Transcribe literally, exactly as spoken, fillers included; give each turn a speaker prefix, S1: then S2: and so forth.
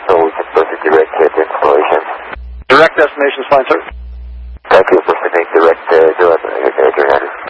S1: so we can proceed direct uh, to installation.
S2: Direct destination is fine, sir.
S1: Thank you. Proceeding direct uh, to uh,